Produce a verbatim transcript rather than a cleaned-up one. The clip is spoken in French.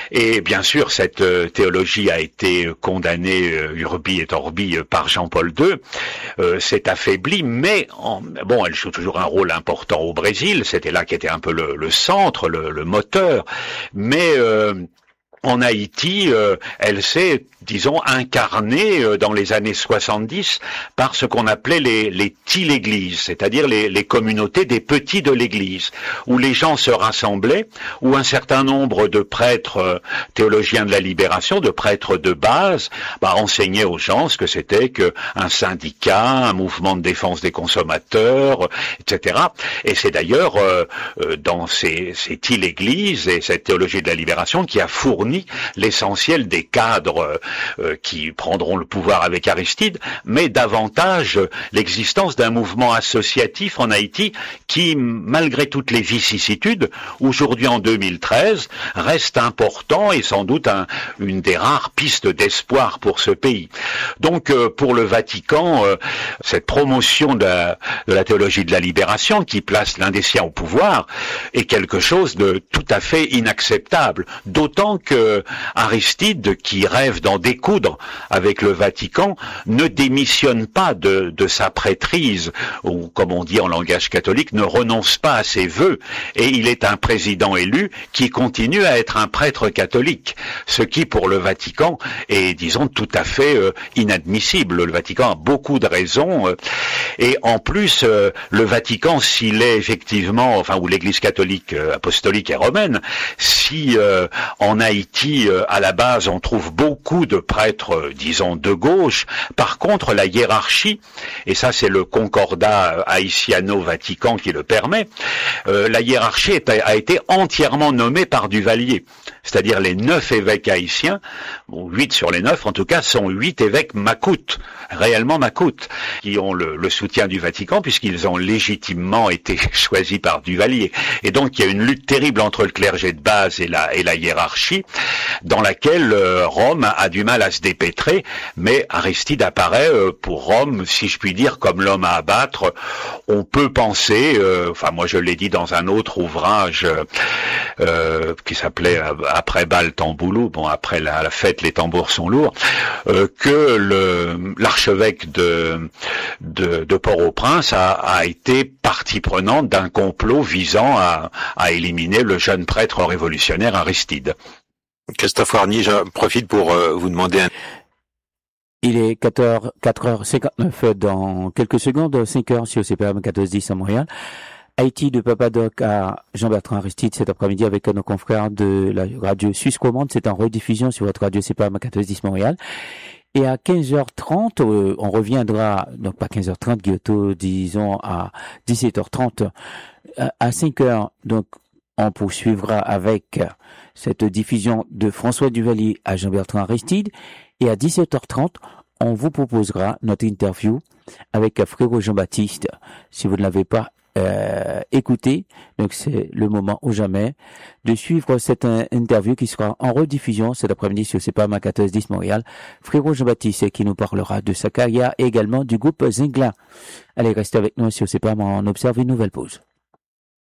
Et bien sûr, cette euh, théologie a été condamnée euh, urbi et orbi euh, par Jean-Paul deux, euh, s'est affaiblie, mais en, bon, elle joue toujours un rôle important au Brésil, c'était là qu'était un peu le, le centre, le, le moteur, mais euh, en Haïti, euh, elle s'est, disons, incarnée euh, dans les années soixante-dix par ce qu'on appelait les, les tille-églises, c'est-à-dire les, les communautés des petits de l'Église, où les gens se rassemblaient, où un certain nombre de prêtres euh, théologiens de la libération, de prêtres de base, bah, enseignaient aux gens ce que c'était qu'un syndicat, un mouvement de défense des consommateurs, et cetera. Et c'est d'ailleurs euh, euh, dans ces, ces tille-églises et cette théologie de la libération qui a fourni l'essentiel des cadres euh, qui prendront le pouvoir avec Aristide, mais davantage euh, l'existence d'un mouvement associatif en Haïti qui, malgré toutes les vicissitudes, aujourd'hui en deux mille treize, reste important et sans doute un, une des rares pistes d'espoir pour ce pays. Donc euh, pour le Vatican, euh, cette promotion de la, de la théologie de la libération qui place l'un des siens au pouvoir est quelque chose de tout à fait inacceptable, d'autant que Aristide, qui rêve d'en découdre avec le Vatican, ne démissionne pas de, de sa prêtrise, ou comme on dit en langage catholique, ne renonce pas à ses vœux, et il est un président élu qui continue à être un prêtre catholique, ce qui pour le Vatican est, disons, tout à fait euh, inadmissible. Le Vatican a beaucoup de raisons, euh, et en plus, euh, le Vatican, s'il est effectivement, enfin, ou l'Église catholique euh, apostolique et romaine, si euh, en Haïti, à la base, on trouve beaucoup de prêtres, disons, de gauche. Par contre, la hiérarchie, et ça c'est le concordat haïtiano-vatican qui le permet, euh, la hiérarchie est, a été entièrement nommée par Duvalier. C'est-à-dire les neuf évêques haïtiens, bon, huit sur les neuf en tout cas, sont huit évêques macoutes, réellement macoutes, qui ont le, le soutien du Vatican puisqu'ils ont légitimement été choisis par Duvalier. Et donc il y a une lutte terrible entre le clergé de base et la, et la hiérarchie, dans laquelle euh, Rome a du mal à se dépêtrer, mais Aristide apparaît euh, pour Rome, si je puis dire, comme l'homme à abattre. On peut penser, euh, enfin moi je l'ai dit dans un autre ouvrage euh, qui s'appelait euh, Après bal tamboulou, bon après la, la fête les tambours sont lourds, euh, que le l'archevêque de, de, de Port-au-Prince a, a été partie prenante d'un complot visant à, à éliminer le jeune prêtre révolutionnaire Aristide. Christophe Warny, je profite pour euh, vous demander un... Il est quatre heures cinquante-neuf dans quelques secondes, cinq heures sur C P M quatorze dix à Montréal. Haïti de Papadoc à Jean-Bertrand Aristide cet après-midi avec nos confrères de la radio Suisse Romande. C'est en rediffusion sur votre radio C P M quatorze dix Montréal. Et à quinze heures trente, euh, on reviendra, donc pas quinze heures trente, Guillotot, disons à dix-sept heures trente, à, à cinq heures, donc on poursuivra avec cette diffusion de François Duvalier à Jean-Bertrand Aristide. Et à dix-sept heures trente, on vous proposera notre interview avec frérot Jean-Baptiste. Si vous ne l'avez pas euh, écouté, donc c'est le moment ou jamais de suivre cette euh, interview qui sera en rediffusion cet après-midi sur C P M quatorze dix Montréal. Frérot Jean-Baptiste qui nous parlera de sa carrière et également du groupe Zingla. Allez, restez avec nous sur C P M, on observe une nouvelle pause.